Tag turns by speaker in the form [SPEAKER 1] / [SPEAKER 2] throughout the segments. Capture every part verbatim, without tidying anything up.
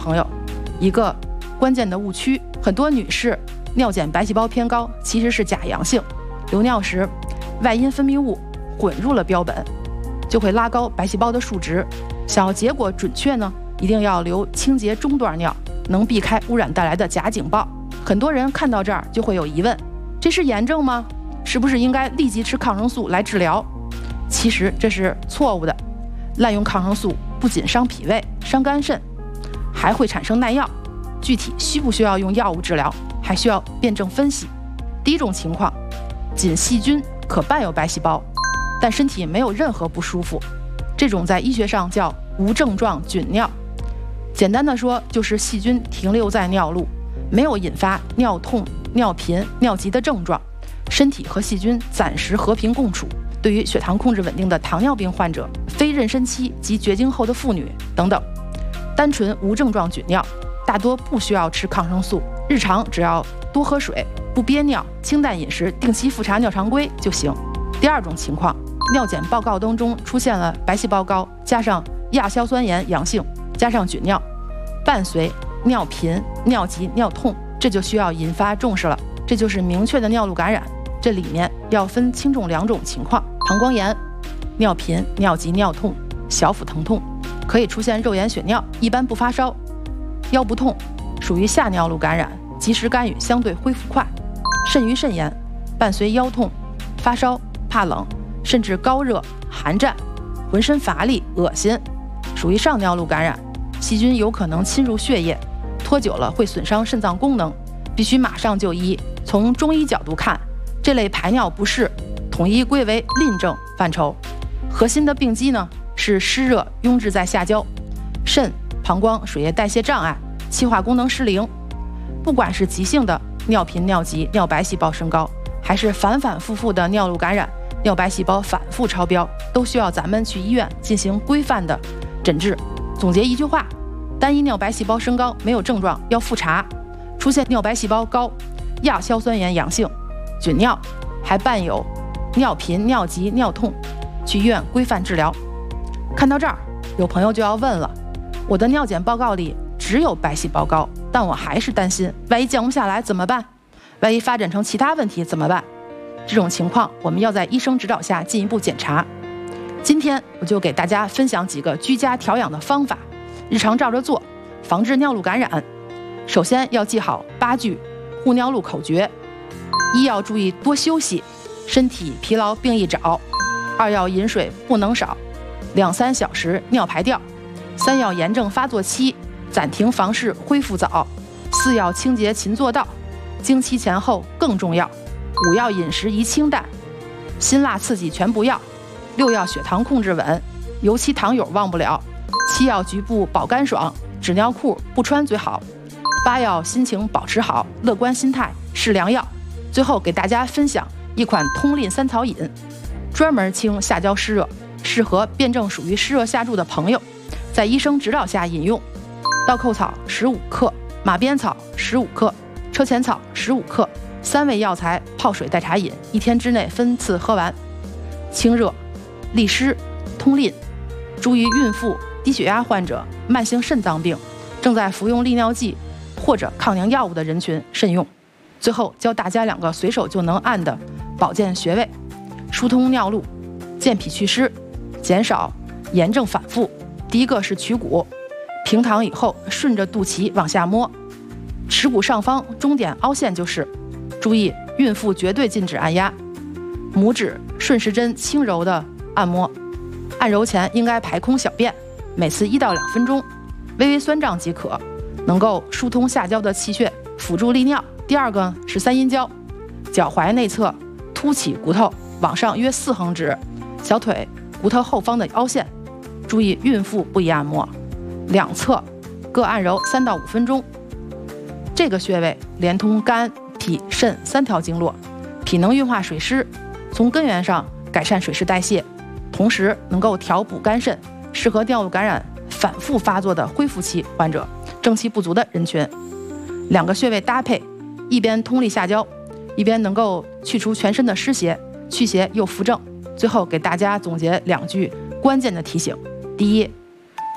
[SPEAKER 1] 朋友，一个关键的误区：很多女士尿检白细胞偏高，其实是假阳性。留尿时，外阴分泌物混入了标本，就会拉高白细胞的数值。想要结果准确呢，一定要留清洁中段尿，能避开污染带来的假警报。很多人看到这儿就会有疑问：这是炎症吗？是不是应该立即吃抗生素来治疗？其实这是错误的。滥用抗生素不仅伤脾胃、伤肝肾，还会产生耐药。具体需不需要用药物治疗，还需要辩证分析。第一种情况，仅细菌可伴有白细胞，但身体没有任何不舒服，这种在医学上叫无症状菌尿。简单的说，就是细菌停留在尿路，没有引发尿痛、尿频、尿急的症状，身体和细菌暂时和平共处。对于血糖控制稳定的糖尿病患者、非妊娠期及绝经后的妇女等等，单纯无症状菌尿大多不需要吃抗生素，日常只要多喝水、不憋尿、清淡饮食、定期复查尿常规就行。第二种情况，尿检报告当中出现了白细胞高加上亚硝酸盐阳性加上菌尿，伴随尿频、尿急、尿痛，这就需要引发重视了。这就是明确的尿路感染，这里面要分轻重两种情况。膀胱炎、尿频、尿急、尿痛、小腹疼痛，可以出现肉眼血尿，一般不发烧。腰不痛属于下尿路感染，及时干预相对恢复快。肾盂肾炎伴随腰痛、发烧、怕冷，甚至高热、寒战、浑身乏力、恶心，属于上尿路感染，细菌有可能侵入血液，拖久了会损伤肾脏功能，必须马上就医。从中医角度看，这类排尿不适统一归为淋症范畴。核心的病机呢是湿热壅滞在下焦，肾、膀胱水液代谢障碍，气化功能失灵。不管是急性的尿频、尿急、尿白细胞升高，还是反反复复的尿路感染、尿白细胞反复超标，都需要咱们去医院进行规范的诊治。总结一句话，单一尿白细胞升高没有症状要复查，出现尿白细胞高、亚硝酸盐阳性、菌尿，还伴有尿频、尿急、尿痛，去医院规范治疗。看到这儿，有朋友就要问了，我的尿检报告里只有白细胞高，但我还是担心，万一降不下来怎么办？万一发展成其他问题怎么办？这种情况我们要在医生指导下进一步检查。今天我就给大家分享几个居家调养的方法，日常照着做，防治尿路感染。首先要记好八句护尿路口诀：一要注意多休息，身体疲劳病易找；二要饮水不能少，两三小时尿排掉；三要炎症发作期暂停房事恢复早；四要清洁勤做到，经期前后更重要；五要饮食宜清淡，辛辣刺激全不要；六要血糖控制稳，尤其糖友忘不了；七要局部保干爽，纸尿裤不穿最好；八要心情保持好，乐观心态是良药。最后给大家分享一款通淋三草饮，专门清下焦湿热，适合辩证属于湿热下注的朋友，在医生指导下饮用。倒扣草十五克，马鞭草十五克，车前草十五克，三味药材泡水代茶饮，一天之内分次喝完。清热、利湿、通淋，注意孕妇、低血压患者、慢性肾脏病、正在服用利尿剂或者抗凝药物的人群慎用。最后教大家两个随手就能按的保健穴位：疏通尿路、健脾祛湿、减少炎症反复。第一个是曲骨，平躺以后顺着肚脐往下摸，耻骨上方中点凹陷就是。注意孕妇绝对禁止按压，拇指顺时针轻柔的按摩，按揉前应该排空小便，每次一到两分钟，微微酸胀即可，能够疏通下焦的气血，辅助利尿。第二个是三阴交，脚踝内侧凸起骨头往上约四横指，小腿骨头后方的凹陷，注意孕妇不宜按摩，两侧各按揉三到五分钟。这个穴位连通肝、脾、肾三条经络，脾能运化水湿，从根源上改善水湿代谢，同时能够调补肝肾，适合尿路感染反复发作的恢复期患者、正气不足的人群。两个穴位搭配，一边通利下焦，一边能够去除全身的湿邪，祛邪又扶正。最后给大家总结两句关键的提醒：第一，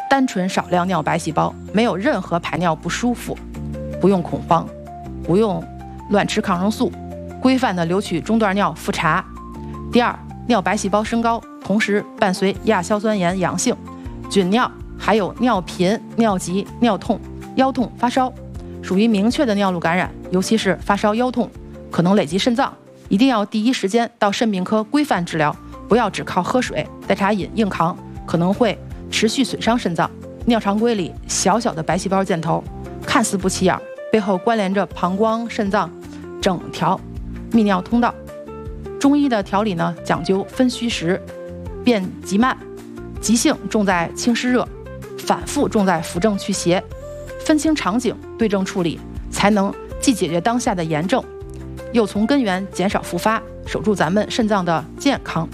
[SPEAKER 1] 单纯少量尿白细胞，没有任何排尿不舒服，不用恐慌，不用乱吃抗生素，规范的留取中段尿复查。第二，尿白细胞升高，同时伴随亚硝酸盐阳性，菌尿还有尿频、尿急、尿痛、腰痛、发烧，属于明确的尿路感染，尤其是发烧、腰痛，可能累及肾脏，一定要第一时间到肾病科规范治疗，不要只靠喝水、代茶饮硬扛，可能会持续损伤肾脏。尿常规里小小的白细胞箭头，看似不起眼，背后关联着膀胱、肾脏整条泌尿通道。中医的调理呢，讲究分虚实，变急慢，急性重在清湿热，反复重在扶正祛邪，分清场景，对症处理，才能既解决当下的炎症，又从根源减少复发，守住咱们肾脏的健康。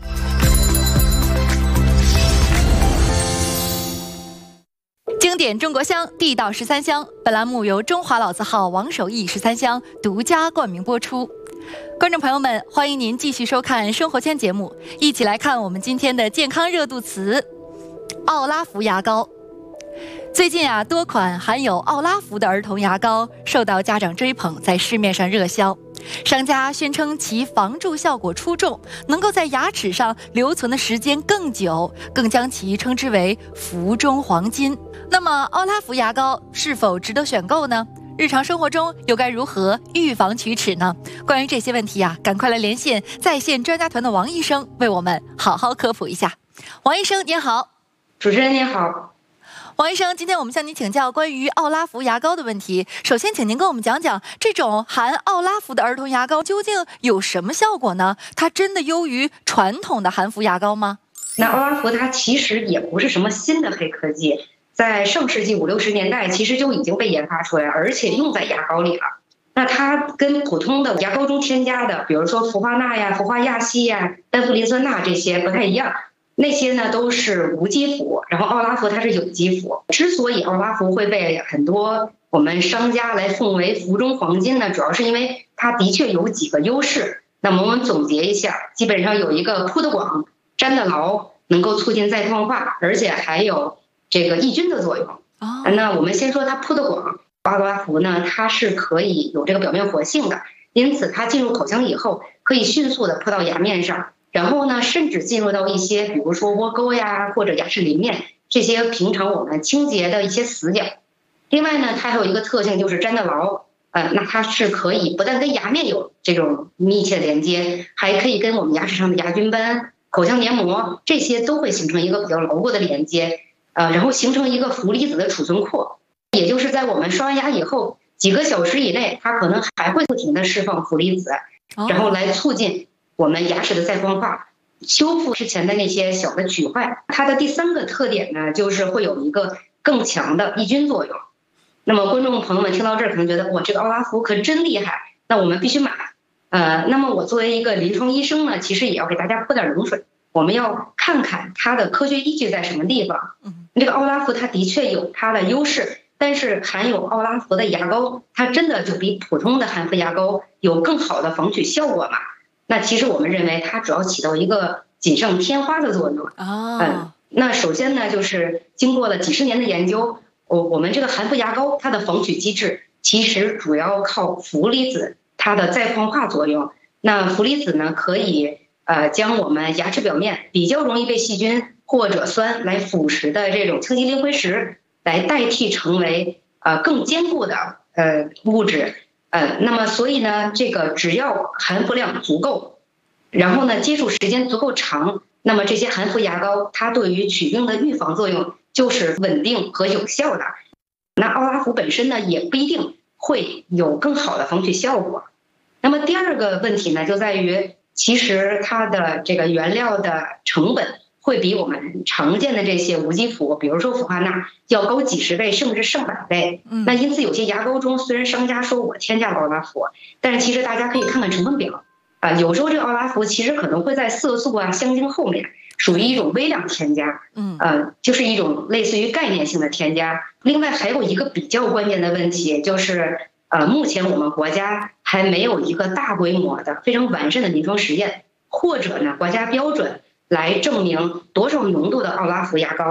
[SPEAKER 2] 经典中国香，地道十三香。本栏目由中华老字号王守义十三香独家冠名播出。观众朋友们，欢迎您继续收看生活圈节目，一起来看我们今天的健康热度词——奥拉福牙膏。最近啊，多款含有奥拉福的儿童牙膏受到家长追捧，在市面上热销。商家宣称其防蛀效果出众，能够在牙齿上留存的时间更久，更将其称之为福中黄金。那么，奥拉福牙膏是否值得选购呢？日常生活中又该如何预防龋齿呢？关于这些问题啊，赶快来连线在线专家团的王医生，为我们好好科普一下。王医生您好。
[SPEAKER 3] 主持人您好。
[SPEAKER 2] 王医生，今天我们向您请教关于奥拉福牙膏的问题。首先，请您跟我们讲讲，这种含奥拉福的儿童牙膏究竟有什么效果呢？它真的优于传统的含氟牙膏吗？
[SPEAKER 3] 那奥拉福它其实也不是什么新的黑科技，在上世纪五六十年代其实就已经被研发出来，而且用在牙膏里了。那它跟普通的牙膏中添加的，比如说氟化钠呀、氟化亚锡呀、单氟磷酸钠这些不太一样。那些呢都是无机氟，然后奥拉福它是有机氟。之所以奥拉福会被很多我们商家来奉为福中黄金呢，主要是因为它的确有几个优势。那么我们总结一下，基本上有一个铺得广、粘得牢，能够促进再矿化，而且还有这个抑菌的作用。
[SPEAKER 2] 哦，
[SPEAKER 3] 那我们先说它铺得广，奥拉福呢它是可以有这个表面活性的，因此它进入口腔以后可以迅速的铺到牙面上。然后呢，甚至进入到一些，比如说窝沟呀，或者牙齿邻面这些平常我们清洁的一些死角。另外呢，它还有一个特性就是粘得牢，呃，那它是可以不但跟牙面有这种密切连接，还可以跟我们牙齿上的牙菌斑、口腔黏膜这些都会形成一个比较牢固的连接，呃，然后形成一个氟离子的储存库，也就是在我们刷完牙以后几个小时以内，它可能还会不停的释放氟离子，然后来促进我们牙齿的再矿化，修复之前的那些小的龋坏。它的第三个特点呢，就是会有一个更强的抑菌作用。那么观众朋友们听到这儿可能觉得，哇，这个奥拉福可真厉害，那我们必须买。呃，那么我作为一个临床医生呢，其实也要给大家泼点冷水，我们要看看它的科学依据在什么地方。这个奥拉福它的确有它的优势，但是含有奥拉福的牙膏，它真的就比普通的含氟牙膏有更好的防龋效果嘛？那其实我们认为它主要起到一个锦上添花的作用。
[SPEAKER 2] 哦，
[SPEAKER 3] 嗯，那首先呢，就是经过了几十年的研究，我我们这个含氟牙膏它的防龋机制其实主要靠氟离子它的再矿化作用。那氟离子呢，可以呃将我们牙齿表面比较容易被细菌或者酸来腐蚀的这种羟基磷灰石，来代替成为呃更坚固的呃物质。呃，那么所以呢，这个只要含氟量足够，然后呢接触时间足够长，那么这些含氟牙膏它对于龋病的预防作用就是稳定和有效的。那奥拉福本身呢也不一定会有更好的防龋效果。那么第二个问题呢，就在于其实它的这个原料的成本会比我们常见的这些无机氟，比如说氟化钠要高几十倍甚至上百倍。那因此有些牙膏中虽然商家说我添加了奥拉福，但是其实大家可以看看成分表啊，有时候这个奥拉福其实可能会在色素啊、香精后面，属于一种微量添加，嗯，呃，就是一种类似于概念性的添加。另外还有一个比较关键的问题就是，呃，目前我们国家还没有一个大规模的、非常完善的临床实验，或者呢国家标准来证明多少浓度的奥拉福牙膏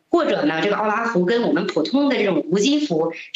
[SPEAKER 3] 或者呢，这个奥拉福跟我们普通的这种无机氟